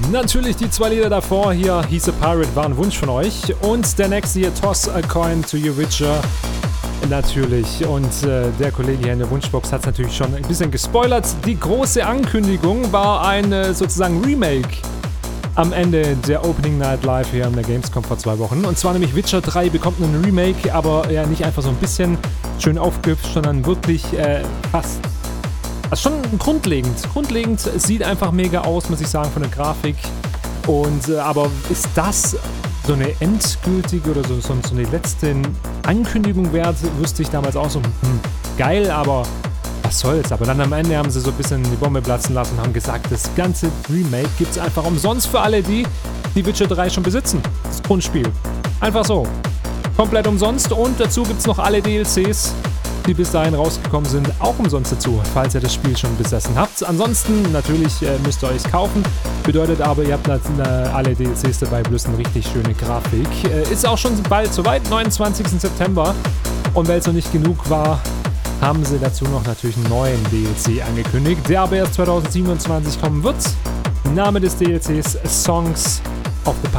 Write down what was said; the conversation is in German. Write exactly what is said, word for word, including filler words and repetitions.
Natürlich die zwei Lieder davor hier, He's a Pirate, war ein Wunsch von euch. Und der nächste hier, Toss a Coin to Your Witcher. Natürlich. Und äh, der Kollege hier in der Wunschbox hat es natürlich schon ein bisschen gespoilert. Die große Ankündigung war ein äh, sozusagen Remake am Ende der Opening Night Live hier an der Gamescom vor zwei Wochen. Und zwar nämlich Witcher drei bekommt einen Remake, aber ja nicht einfach so ein bisschen schön aufgehübscht, sondern wirklich äh, fast. Also schon grundlegend. Grundlegend sieht einfach mega aus, muss ich sagen, von der Grafik. Und äh, aber ist das so eine endgültige oder so, so, so eine letzte Ankündigung wert, wüsste ich damals auch so, hm, geil, aber was soll's. Aber dann am Ende haben sie so ein bisschen die Bombe platzen lassen und haben gesagt, das ganze Remake gibt's einfach umsonst für alle die, die Witcher drei schon besitzen. Das Grundspiel. Einfach so. Komplett umsonst und dazu gibt's noch alle D L Cs, die bis dahin rausgekommen sind, auch umsonst dazu, falls ihr das Spiel schon besessen habt. Ansonsten natürlich äh, müsst ihr euch kaufen, bedeutet aber, ihr habt äh, alle D L Cs dabei, plus eine richtig schöne Grafik. Äh, ist auch schon bald soweit, neunundzwanzigsten September. Und weil es noch nicht genug war, haben sie dazu noch natürlich einen neuen D L C angekündigt, der aber erst zweitausendsiebenundzwanzig kommen wird. Name des D L Cs: Songs of the Past.